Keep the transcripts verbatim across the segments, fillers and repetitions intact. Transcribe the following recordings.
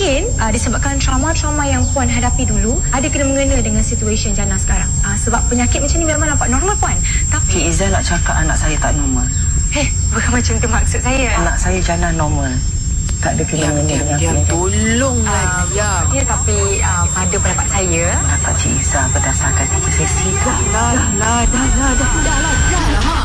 mungkin uh, disebabkan trauma-trauma yang Puan hadapi dulu ada kena mengena dengan situasi Jana sekarang. Uh, sebab penyakit macam ni memang nampak normal Puan. Tapi Cik Izzah nak cakap anak saya tak normal. Eh, bukan macam tu maksud saya. Anak saya Jana normal. Tak ada kena mengena dengan Dia tolonglah uh, dia. Ya, tapi uh, pada pendapat saya, Pendapat Cik Izzah berdasarkan tiga sesi tu. Lah, lah, dah, dah, dah, dah, lah, dah, lah, ha.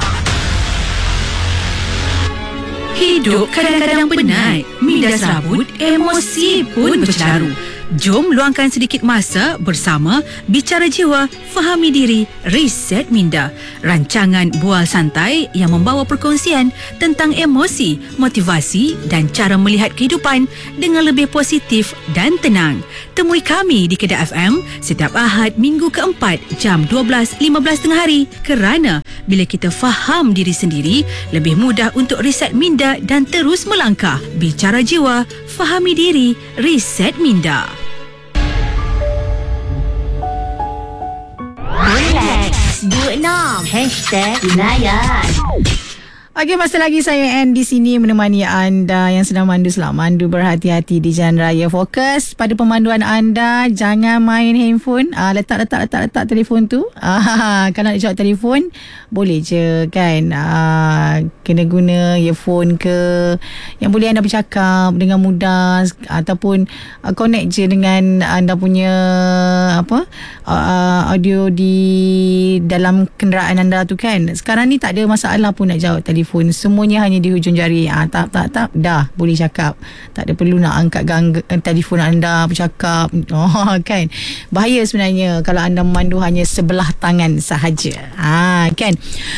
Hidup kadang-kadang penat, minda serabut, emosi pun bercaru. Jom luangkan sedikit masa bersama Bicara Jiwa, Fahami Diri, Reset Minda. Rancangan bual santai yang membawa perkongsian tentang emosi, motivasi dan cara melihat kehidupan dengan lebih positif dan tenang. Temui kami di Kedah F M setiap Ahad minggu keempat jam dua belas lima belas tengah hari. Kerana bila kita faham diri sendiri, lebih mudah untuk reset minda dan terus melangkah. Bicara Jiwa, Fahami Diri, Reset Minda. Relax dua enam Hashtag Layan. Okey, masih lagi saya Anne di sini menemani anda yang sedang mandu. Selamat mandu, berhati-hati di jalan raya. Fokus pada pemanduan anda. Jangan main handphone. Ah, letak, letak, letak, letak telefon tu. Ah, kalau nak jawab telefon, boleh je kan. Ah, kena guna earphone ke. Yang boleh anda bercakap dengan mudah. Ataupun uh, connect je dengan anda punya apa uh, audio di dalam kenderaan anda tu kan. Sekarang ni tak ada masalah pun nak jawab telefon. Semuanya hanya di hujung jari. Ah, tap, tap, tap. Dah boleh cakap. Tak ada perlu nak angkat gang- telefon anda bercakap. Oh, kan. Bahaya sebenarnya kalau anda memandu hanya sebelah tangan sahaja. Ah, kan.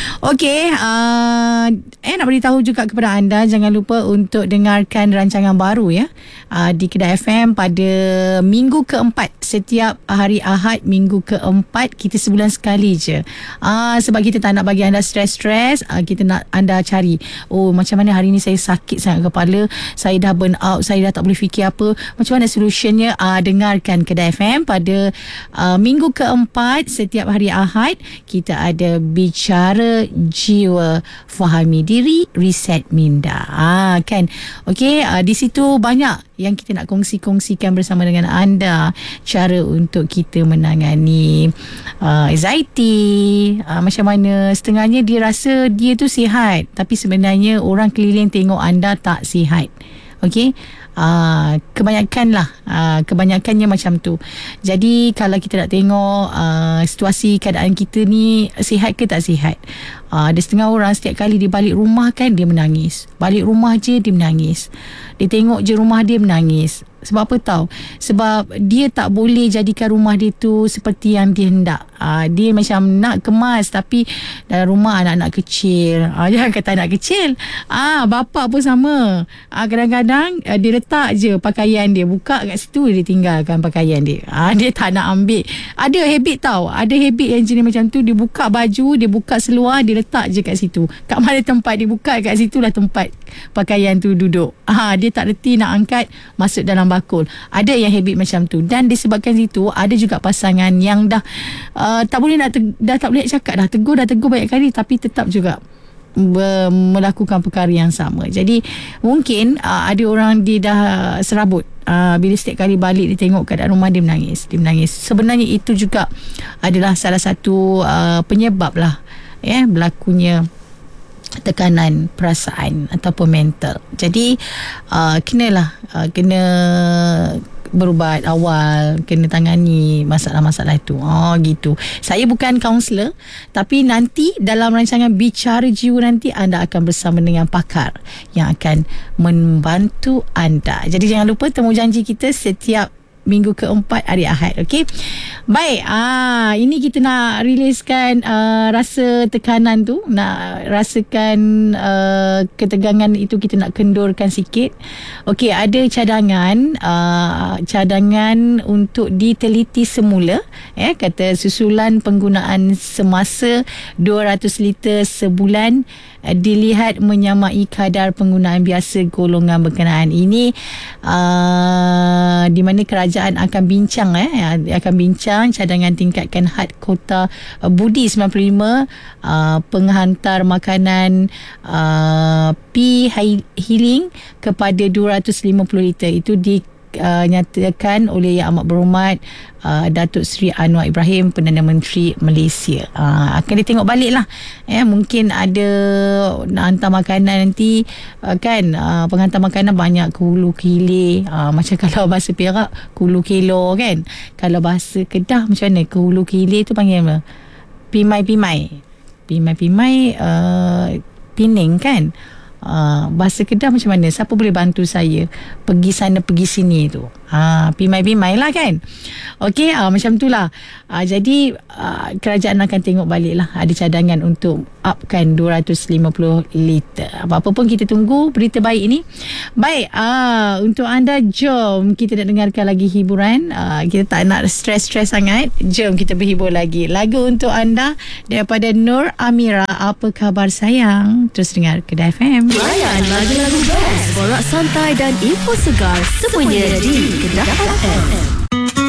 Okey. Uh, eh, nak beritahu juga kepada anda, jangan lupa untuk dengarkan rancangan baru ya. Uh, di Kedah F M pada minggu keempat. Setiap hari Ahad minggu keempat. Kita sebulan sekali je. Uh, sebab kita tak nak bagi anda stres-stres. Uh, kita nak anda cari, oh macam mana hari ni saya sakit sangat kepala, saya dah burn out, saya dah tak boleh fikir apa, macam mana solutionnya. Uh, dengarkan Kedah F M pada uh, minggu keempat setiap hari Ahad. Kita ada Bicara Jiwa, Fahami Diri, Reset Minda. Ah, kan. Okey, uh, di situ banyak yang kita nak kongsi-kongsikan bersama dengan anda, cara untuk kita menangani uh, anxiety, uh, macam mana setengahnya dia rasa dia tu sihat, tapi sebenarnya orang keliling tengok anda tak sihat. Okey, uh, kebanyakan lah uh, kebanyakannya macam tu. Jadi kalau kita nak tengok uh, situasi keadaan kita ni sihat ke tak sihat, uh, ada setengah orang setiap kali dia balik rumah kan, dia menangis. Balik rumah je dia menangis. Dia tengok je rumah dia menangis. Sebab apa tahu? Sebab dia tak boleh jadikan rumah dia tu seperti yang dia hendak. Uh, dia macam nak kemas, tapi dalam rumah anak-anak kecil. Uh, jangan kata anak kecil. Ah, uh, bapa pun sama. Uh, kadang-kadang uh, dia letak je pakaian dia. Buka kat situ, dia tinggalkan pakaian dia. Uh, dia tak nak ambil. Ada habit tahu. Ada habit yang jenis macam tu. Dia buka baju, dia buka seluar, dia letak je kat situ. Kat mana tempat dia buka, kat situ lah tempat pakaian tu duduk. Ah, uh, dia tak reti nak angkat, masuk dalam bakul. Ada yang habit macam tu. Dan disebabkan situ, ada juga pasangan yang dah uh, tak boleh nak te- dah tak boleh nak cakap dah. Tegur dah tegur banyak kali, tapi tetap juga ber- melakukan perkara yang sama. Jadi mungkin uh, ada orang dia dah serabut. Uh, bila setiap kali balik dia tengok keadaan rumah, dia menangis. Dia menangis. Sebenarnya itu juga adalah salah satu uh, penyebab lah ya, berlakunya tekanan perasaan ataupun mental. Jadi uh, kenalah uh, kena berubat awal, kena tangani masalah-masalah itu. Oh gitu. Saya bukan kaunselor, tapi nanti dalam rancangan Bicara Jiwa nanti anda akan bersama dengan pakar yang akan membantu anda. Jadi jangan lupa temu janji kita setiap minggu keempat hari Ahad. Okey. Baik, ah ini kita nak riliskan uh, rasa tekanan tu, nak rasakan uh, ketegangan itu, kita nak kendurkan sikit. Okey, ada cadangan uh, cadangan untuk diteliti semula, eh kata susulan penggunaan semasa dua ratus liter sebulan uh, dilihat menyamai kadar penggunaan biasa golongan berkenaan. Ini uh, di mana kerajaan akan bincang eh akan bincang cadangan tingkatkan had kota uh, budi sembilan puluh lima uh, penghantar makanan uh, P healing kepada dua ratus lima puluh liter. Itu di dinyatakan oleh Yang Amat Berhormat uh, Datuk Seri Anwar Ibrahim, Perdana Menteri Malaysia. Uh, akan dia tengok balik lah. Eh, mungkin ada nak hantar makanan nanti uh, kan, uh, penghantar makanan banyak ke hulu ke hilir. Uh, macam kalau bahasa Perak ke hulu ke hilir kan. Kalau bahasa Kedah macam mana? Ke hulu ke hilir tu panggil apa? Pimai-pimai. Pimai-pimai uh, Pening kan. Uh, bahasa Kedah macam mana? Siapa boleh bantu saya pergi sana pergi sini tu? Ha, pimai-pimai lah kan. Okey, uh, macam tu lah. Uh, jadi uh, kerajaan akan tengok balik lah, ada cadangan untuk upkan dua ratus lima puluh liter. Apa-apa pun kita tunggu berita baik ini. Baik, uh, untuk anda, jom kita nak dengarkan lagi hiburan. uh, Kita tak nak stres-stres sangat. Jom kita berhibur lagi. Lagu untuk anda daripada Nur Amira, Apa Khabar Sayang. Terus dengar Kedah F M. Layan lagu-lagu best, borak santai dan info segar semuanya di Kedah F